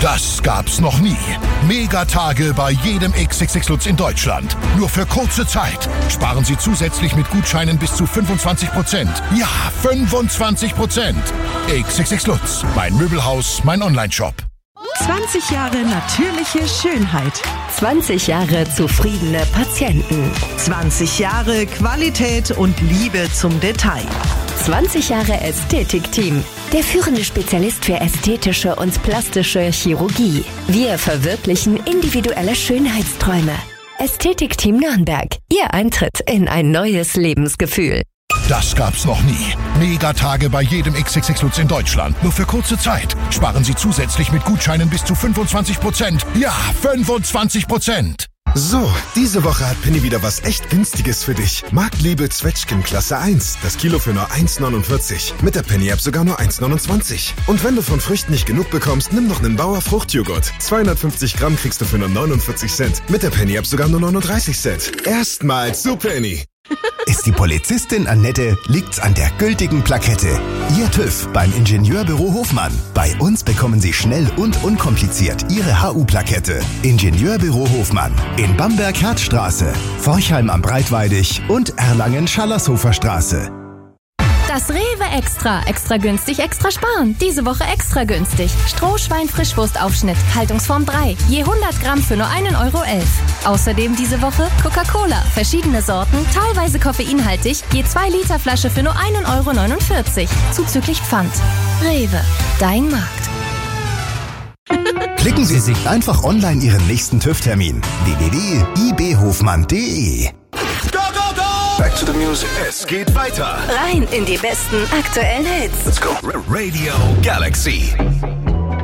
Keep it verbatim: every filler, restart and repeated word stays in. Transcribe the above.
Das gab's noch nie. Megatage bei jedem X X X Lutz in Deutschland. Nur für kurze Zeit. Sparen Sie zusätzlich mit Gutscheinen bis zu fünfundzwanzig Prozent. Ja, fünfundzwanzig Prozent. X X X Lutz. Mein Möbelhaus, mein Onlineshop. zwanzig Jahre natürliche Schönheit. zwanzig Jahre zufriedene Patienten. zwanzig Jahre Qualität und Liebe zum Detail. zwanzig Jahre Ästhetikteam. Der führende Spezialist für ästhetische und plastische Chirurgie. Wir verwirklichen individuelle Schönheitsträume. Ästhetikteam Nürnberg. Ihr Eintritt in ein neues Lebensgefühl. Das gab's noch nie. Megatage bei jedem X X X Lutz in Deutschland. Nur für kurze Zeit. Sparen Sie zusätzlich mit Gutscheinen bis zu fünfundzwanzig Prozent. Ja, fünfundzwanzig Prozent. So, diese Woche hat Penny wieder was echt Günstiges für dich. Marktliebe Zwetschgen Klasse eins. Das Kilo für nur eins neunundvierzig. Mit der Penny-App sogar nur eins neunundzwanzig. Und wenn du von Früchten nicht genug bekommst, nimm noch einen Bauer Fruchtjoghurt. zweihundertfünfzig Gramm kriegst du für nur neunundvierzig Cent. Mit der Penny-App sogar nur neununddreißig Cent. Erstmals zu Penny. Ist die Polizistin Annette, liegt's an der gültigen Plakette. Ihr TÜV beim Ingenieurbüro Hofmann. Bei uns bekommen Sie schnell und unkompliziert Ihre H U-Plakette. Ingenieurbüro Hofmann. In Bamberg-Herzstraße, Forchheim am Breitweidig und Erlangen-Schallershofer Straße. Das Rewe Extra. Extra günstig, extra sparen. Diese Woche extra günstig. Strohschwein-Frischwurstaufschnitt, Haltungsform drei. Je hundert Gramm für nur einen Euro elf. Außerdem diese Woche Coca-Cola. Verschiedene Sorten, teilweise koffeinhaltig. Je zwei Liter Flasche für nur einen Euro neunundvierzig. Zuzüglich Pfand. Rewe. Dein Markt. Klicken Sie sich einfach online Ihren nächsten TÜV-Termin. w w w punkt i b hofmann punkt d e. Back to the music. Es geht weiter. Rein in die besten aktuellen Hits. Let's go. Radio Galaxy.